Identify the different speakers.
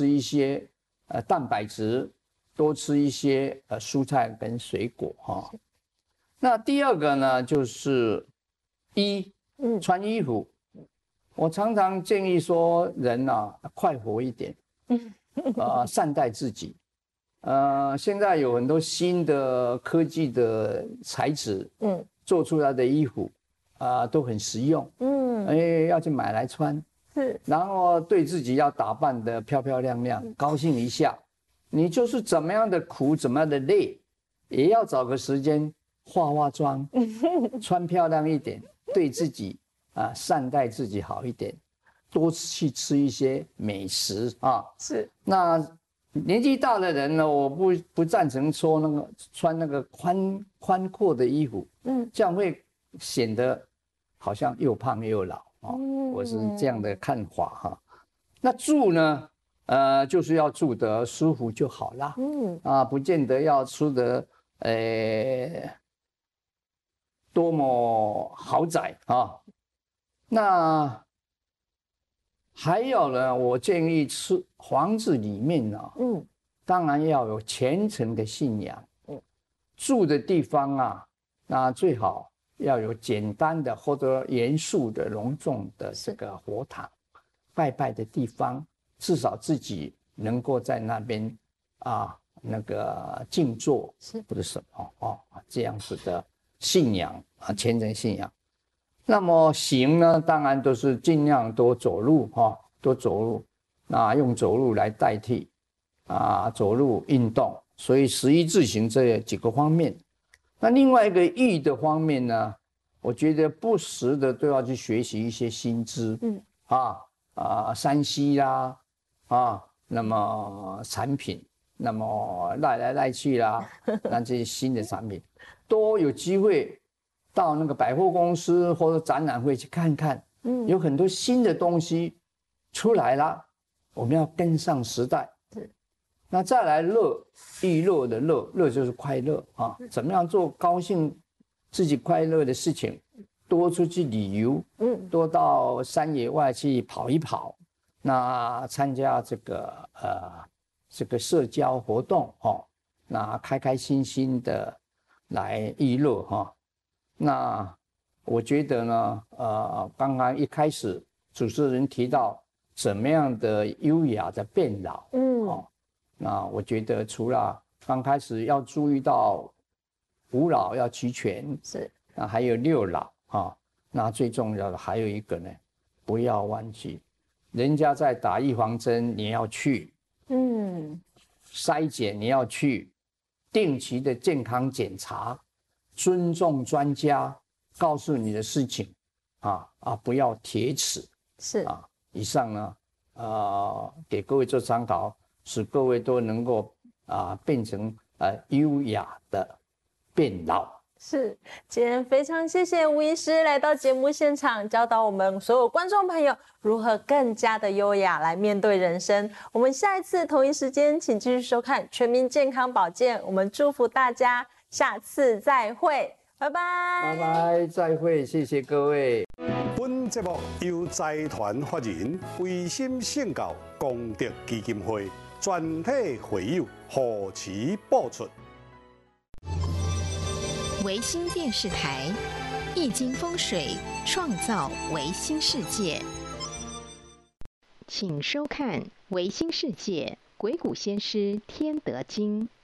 Speaker 1: 吃一些蛋白质，多吃一些蔬菜跟水果哈。那第二个呢，就是穿衣服。我常常建议说，人啊，快活一点，善待自己。现在有很多新的科技的材质，做出来的衣服，都很实用，要去买来穿，然后对自己要打扮得漂漂亮亮，高兴一下。你就是怎么样的苦，怎么样的累，也要找个时间化妆，穿漂亮一点，对自己善待自己好一点，多去吃一些美食啊。
Speaker 2: 是。
Speaker 1: 那年纪大的人呢，我不赞成说穿那个宽阔的衣服，这样会显得好像又胖又老啊。我是这样的看法哈。那住呢，就是要住得舒服就好啦，不见得要住得多么豪宅啊。那还有呢，我建议房子里面呢，当然要有虔诚的信仰，住的地方啊，那最好要有简单的或者严肃的、隆重的这个佛堂，拜拜的地方，至少自己能够在那边那个静坐或者什么这样子的信仰虔诚信仰。那么行呢，当然都是尽量多走路多走路，那用走路来代替走路运动，所以十一字形这几个方面。那另外一个义的方面呢，我觉得不时的都要去学习一些新知，3C 啦那么产品，那么赖来赖去啦，那这些新的产品都有机会到那个百货公司或者展览会去看看，有很多新的东西出来了，我们要跟上时代。那再来娱乐的乐就是快乐怎么样做高兴自己快乐的事情，多出去旅游，多到山野外去跑一跑，那参加这个社交活动那开开心心的来娱乐那我觉得呢，刚刚一开始主持人提到怎么样的优雅的变老，那我觉得除了刚开始要注意到5老要齐全，那还有6老那最重要的还有一个呢，不要忘记，人家在打预防针，你要去，筛检你要去，定期的健康检查，尊重专家告诉你的事情不要铁齿。以上呢给各位做参考，使各位都能够变成优雅的变老。
Speaker 2: 是，今天非常谢谢吴医师来到节目现场，教导我们所有观众朋友如何更加的优雅来面对人生。我们下一次同一时间，请继续收看《全民健康保健》，我们祝福大家，下次再会，拜拜，
Speaker 1: 拜拜，再会，谢谢各位。
Speaker 3: 本节目由财团法人维心圣教功德基金会全体会友护持播出。
Speaker 4: 维新电视台，易经风水创造维新世界，请收看《维新世界鬼谷先师天德经》。